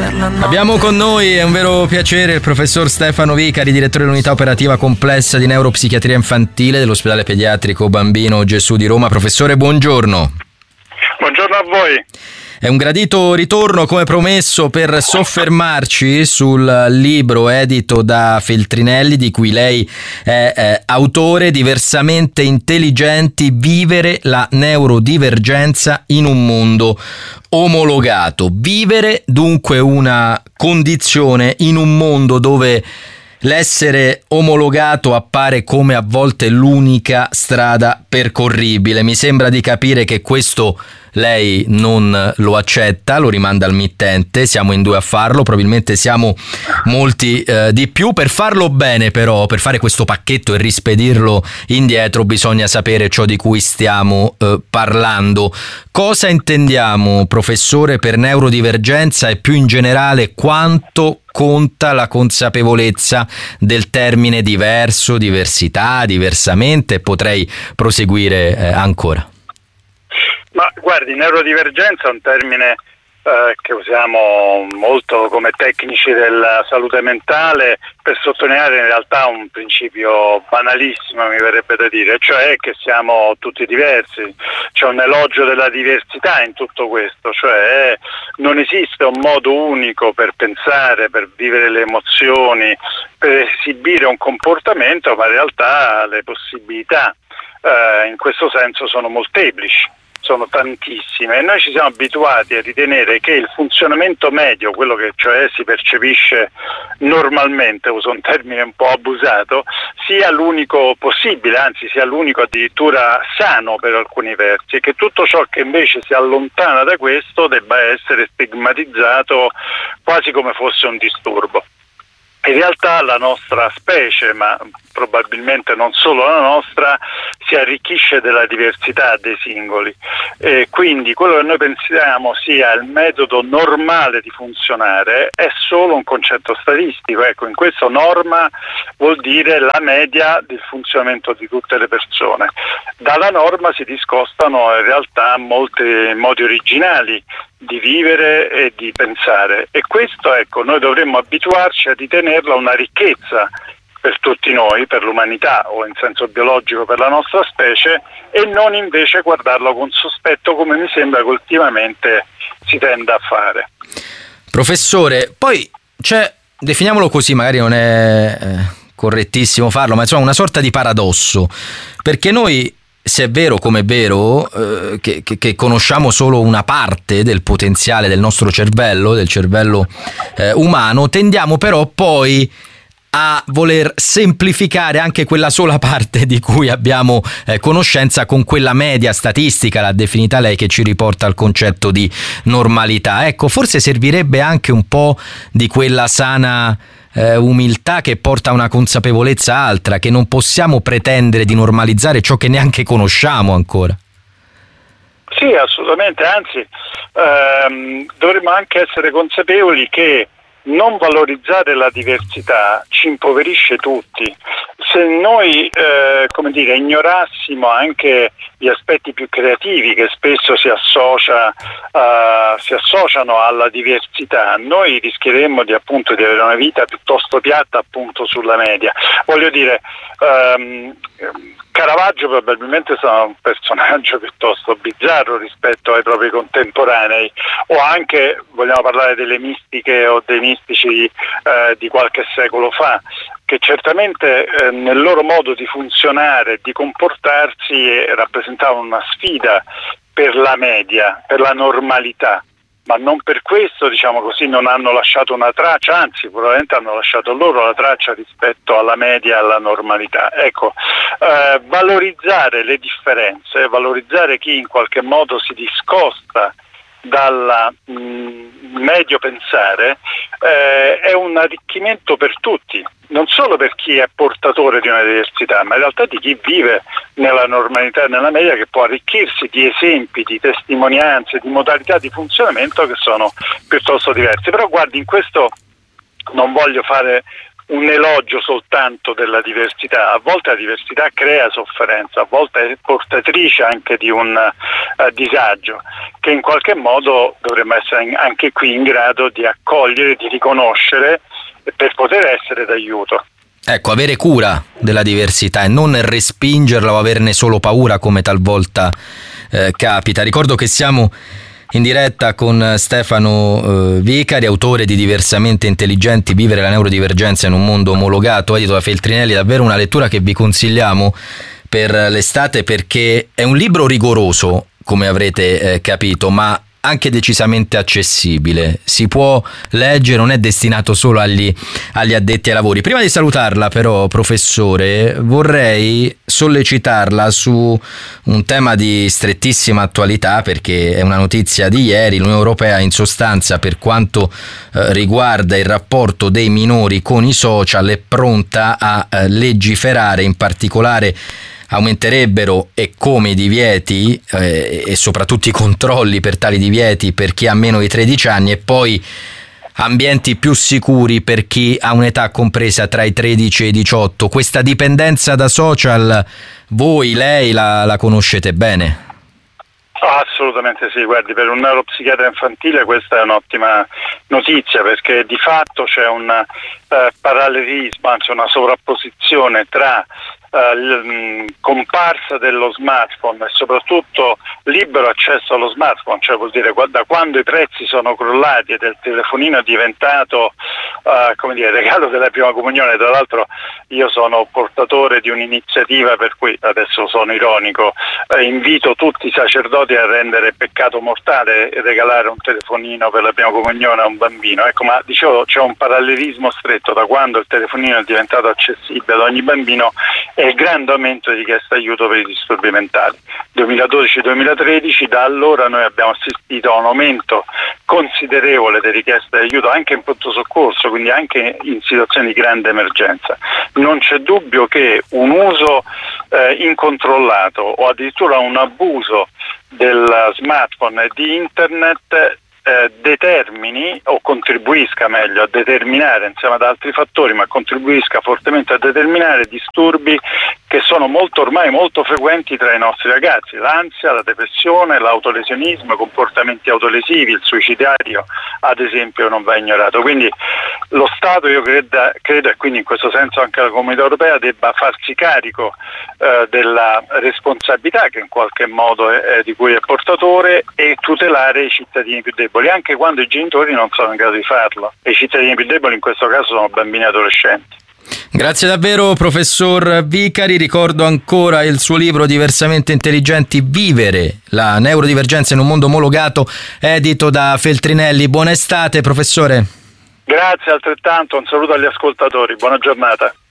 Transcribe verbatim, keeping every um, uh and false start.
Abbiamo con noi, è un vero piacere, il professor Stefano Vicari, direttore dell'unità operativa complessa di neuropsichiatria infantile dell'ospedale pediatrico Bambino Gesù di Roma. Professore, buongiorno. Buongiorno a voi. È un gradito ritorno, come promesso, per soffermarci sul libro edito da Feltrinelli, di cui lei è eh, autore, Diversamente intelligenti, vivere la neurodivergenza in un mondo omologato. Vivere dunque una condizione in un mondo dove l'essere omologato appare come a volte l'unica strada percorribile. Mi sembra di capire che questo lei non lo accetta, lo rimanda al mittente, siamo in due a farlo, probabilmente siamo molti eh, di più. Per farlo bene però, per fare questo pacchetto e rispedirlo indietro, bisogna sapere ciò di cui stiamo eh, parlando. Cosa intendiamo, professore, per neurodivergenza e più in generale quanto conta la consapevolezza del termine diverso, diversità, diversamente? Potrei proseguire eh, ancora. Ma guardi, neurodivergenza è un termine eh, che usiamo molto come tecnici della salute mentale per sottolineare in realtà un principio banalissimo, mi verrebbe da dire, cioè che siamo tutti diversi. C'è un elogio della diversità in tutto questo, cioè non esiste un modo unico per pensare, per vivere le emozioni, per esibire un comportamento, ma in realtà le possibilità eh, in questo senso sono molteplici. Sono tantissime e noi ci siamo abituati a ritenere che il funzionamento medio, quello che cioè si percepisce normalmente, uso un termine un po' abusato, sia l'unico possibile, anzi sia l'unico addirittura sano per alcuni versi, e che tutto ciò che invece si allontana da questo debba essere stigmatizzato quasi come fosse un disturbo. In realtà la nostra specie, ma probabilmente non solo la nostra, si arricchisce della diversità dei singoli, e quindi quello che noi pensiamo sia il metodo normale di funzionare è solo un concetto statistico. Ecco, in questo norma vuol dire la media del funzionamento di tutte le persone. Dalla norma si discostano in realtà molti modi originali di vivere e di pensare, e questo, ecco, noi dovremmo abituarci a ritenerla una ricchezza per tutti noi, per l'umanità o in senso biologico per la nostra specie, e non invece guardarlo con sospetto come mi sembra che ultimamente si tende a fare. Professore, poi c'è, definiamolo così, magari non è eh, correttissimo farlo, ma insomma una sorta di paradosso, perché noi, se è vero come è vero eh, che, che, che conosciamo solo una parte del potenziale del nostro cervello, del cervello eh, umano, tendiamo però poi a voler semplificare anche quella sola parte di cui abbiamo eh, conoscenza con quella media statistica, l'ha definita lei, che ci riporta al concetto di normalità. Ecco, forse servirebbe anche un po' di quella sana Eh, umiltà che porta a una consapevolezza altra, che non possiamo pretendere di normalizzare ciò che neanche conosciamo ancora. Sì, assolutamente, anzi ehm, dovremmo anche essere consapevoli che non valorizzare la diversità ci impoverisce tutti. Se noi eh, come dire, ignorassimo anche gli aspetti più creativi che spesso si associa uh, si associano alla diversità, noi rischieremmo di appunto di avere una vita piuttosto piatta appunto sulla media. Voglio dire, um, Caravaggio probabilmente sarà un personaggio piuttosto bizzarro rispetto ai propri contemporanei, o anche, vogliamo parlare delle mistiche o dei mistici eh, di qualche secolo fa, che certamente eh, nel loro modo di funzionare e di comportarsi eh, rappresentavano una sfida per la media, per la normalità, ma non per questo, diciamo così, non hanno lasciato una traccia, anzi probabilmente hanno lasciato loro la traccia rispetto alla media e alla normalità. Ecco, eh, valorizzare le differenze, valorizzare chi in qualche modo si discosta dal medio pensare eh, è un arricchimento per tutti, non solo per chi è portatore di una diversità, ma in realtà di chi vive nella normalità e nella media, che può arricchirsi di esempi, di testimonianze, di modalità di funzionamento che sono piuttosto diversi. Però guardi, in questo non voglio fare un elogio soltanto della diversità. A volte la diversità crea sofferenza, a volte è portatrice anche di un uh, disagio che in qualche modo dovremmo essere anche qui in grado di accogliere, di riconoscere per poter essere d'aiuto. Ecco, avere cura della diversità e non respingerla o averne solo paura come talvolta eh, capita. Ricordo che siamo in diretta con Stefano eh, Vicari, autore di Diversamente Intelligenti, vivere la neurodivergenza in un mondo omologato, edito da Feltrinelli. Davvero una lettura che vi consigliamo per l'estate, perché è un libro rigoroso, come avrete eh, capito, ma anche decisamente accessibile. Si può leggere, non è destinato solo agli, agli addetti ai lavori. Prima di salutarla però, professore, vorrei sollecitarla su un tema di strettissima attualità, perché è una notizia di ieri. L'Unione Europea, in sostanza, per quanto eh, riguarda il rapporto dei minori con i social, è pronta a eh, legiferare. In particolare aumenterebbero e come i divieti eh, e soprattutto i controlli per tali divieti per chi ha meno di tredici anni, e poi ambienti più sicuri per chi ha un'età compresa tra i tredici e i diciotto. Questa dipendenza da social voi, lei la, la conoscete bene? Assolutamente sì, guardi, per un neuropsichiatra infantile questa è un'ottima notizia, perché di fatto c'è un eh, parallelismo, anzi una sovrapposizione tra Uh, comparsa dello smartphone e soprattutto libero accesso allo smartphone, cioè vuol dire da quando i prezzi sono crollati ed il telefonino è diventato uh, come dire, regalo della prima comunione. Tra l'altro io sono portatore di un'iniziativa per cui, adesso sono ironico, eh, invito tutti i sacerdoti a rendere peccato mortale e regalare un telefonino per la prima comunione a un bambino. Ecco, ma dicevo, c'è un parallelismo stretto da quando il telefonino è diventato accessibile ad ogni bambino e il grande aumento di richiesta aiuto per i disturbi mentali. duemiladodici duemilatredici, da allora noi abbiamo assistito a un aumento considerevole di richieste di aiuto anche in pronto soccorso, quindi anche in situazioni di grande emergenza. Non c'è dubbio che un uso eh, incontrollato o addirittura un abuso del smartphone e di internet Eh, determini o contribuisca meglio a determinare, insieme ad altri fattori, ma contribuisca fortemente a determinare disturbi che sono molto ormai molto frequenti tra i nostri ragazzi: l'ansia, la depressione, l'autolesionismo, i comportamenti autolesivi, il suicidario ad esempio non va ignorato. Quindi lo Stato, io credo, credo e quindi in questo senso anche la Comunità Europea, debba farsi carico eh, della responsabilità che in qualche modo è, è, di cui è portatore, e tutelare i cittadini più deboli, anche quando i genitori non sono in grado di farlo, e i cittadini più deboli in questo caso sono bambini e adolescenti. Grazie davvero, professor Vicari. Ricordo ancora il suo libro Diversamente Intelligenti, vivere la neurodivergenza in un mondo omologato, edito da Feltrinelli. Buona estate, professore. Grazie altrettanto, un saluto agli ascoltatori, buona giornata.